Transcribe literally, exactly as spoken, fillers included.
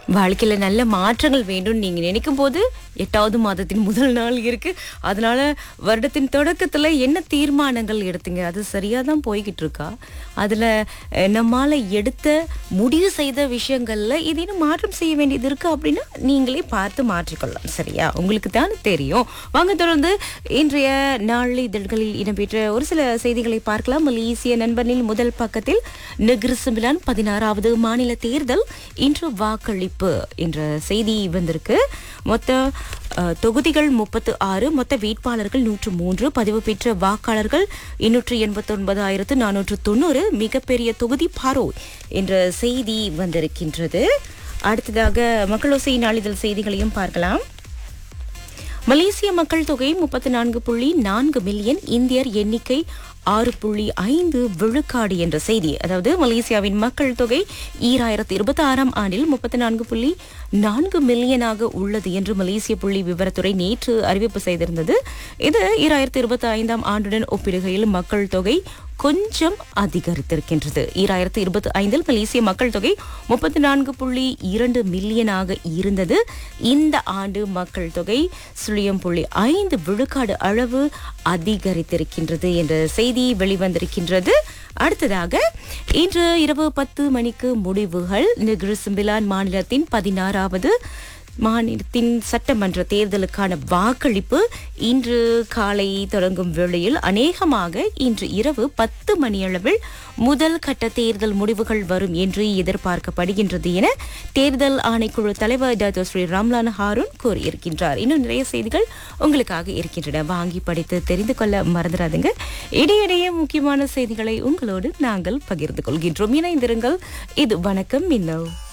வாழ்க்கையில நல்ல மாற்றங்கள் வேண்டும் நீங்க நினைக்கும் போது எட்டாவது மாதத்தின் முதல் நாள் இருக்கு. அதனால வருடத்தின் தொடக்கத்துல என்ன தீர்மானங்கள் எடுத்தீங்க? அது சரியா தான் போய்கிட்டு இருக்கா? அதுல அஹ், நம்மால எடுத்த முடிவு செய்த விஷயங்கள்ல ஏதேனும் மாற்றம் செய்ய வேண்டியது இருக்கு அப்படின்னா நீங்களே பார்த்து மாற்றிக்கொள்ளலாம். சரியா? உங்களுக்கு தான் தெரியும். வாங்க தொடர்ந்து இன்றைய நாளிதழ்களில் இடம்பெற்ற ஒரு சில செய்திகளை பார்க்கலாம். மலேசிய நண்பனில் முதல் பக்கத்தில் நெகிரி சிம்பிளான் பதினாறாவது மாநில தேர்தல் இன்று வாக்களிப்பு என்ற செய்தி வந்திருக்கு. மொத்த அஹ், தொகுதிகள் முப்பத்து ஆறு, மொத்த வேட்பாளர்கள் நூற்று மூன்று, பதிவு பெற்ற வாக்காளர்கள் எண்ணூற்று எண்பத்தி ஒன்பதாயிரத்து நானூற்று தொண்ணூறு. மிகப்பெரிய தொகுதி பாரோ என்ற செய்தி வந்திருக்கின்றது. அடுத்ததாக மக்களோசை நாளிதழ் செய்திகளையும் பார்க்கலாம். மலேசிய மக்கள் தொகை முப்பத்தி நான்கு புள்ளி நான்கு மில்லியன், இந்தியர் எண்ணிக்கை ஆறு புள்ளி ஐந்து விழுக்காடு என்ற செய்தி. அதாவது மலேசியாவின் மக்கள் தொகை ஈராயிரத்தி இருபத்தி ஆறாம் ஆண்டில் முப்பத்தி நான்கு புள்ளி நான்கு மில்லியனாக உள்ளது என்று மலேசிய புள்ளி விவரத்துறை நேற்று அறிவிப்பு செய்திருந்தது. இது ஈராயிரத்தி இருபத்தி ஐந்தாம் ஆண்டுடன் ஒப்பிடுகையில் மக்கள் தொகை கொஞ்சம் அதிகரித்திருக்கின்றது. ஈராயிரத்தி இருபத்தி ஐந்தில் மலேசிய மக்கள் தொகை முப்பத்தி நான்கு புள்ளி இரண்டு மில்லியனாக இருந்தது. இந்த ஆண்டு மக்கள் தொகை சுழியம் புள்ளி ஐந்து விழுக்காடு அளவு அதிகரித்திருக்கின்றது என்ற செய்தி வெளிவந்திருக்கின்றது. அடுத்ததாக இன்று இரவு பத்து மணிக்கு முடிவுகள். நெகிரி சிம்பிளான் மாநிலத்தின் பதினாறாவது மாநிலத்தின் சட்டமன்ற தேர்தலுக்கான வாக்களிப்பு இன்று காலை தொடங்கும் வேளையில் அநேகமாக இன்று இரவு பத்து மணியளவில் முதல் கட்ட தேர்தல் முடிவுகள் வரும் என்று எதிர்பார்க்கப்படுகின்றது என தேர்தல் ஆணைக்குழு தலைவர் டாக்டர் ஸ்ரீ ராம்லான் ஹாரூன் கூறியிருக்கின்றார். இன்னும் நிறைய செய்திகள் உங்களுக்காக இருக்கின்றன, வாங்கி படித்து தெரிந்து கொள்ள மறந்துடாதுங்க. இடையிடையே முக்கியமான செய்திகளை உங்களோடு நாங்கள் பகிர்ந்து கொள்கின்றோம். இணைந்திருங்கள். இது வணக்கம் மின்னல்.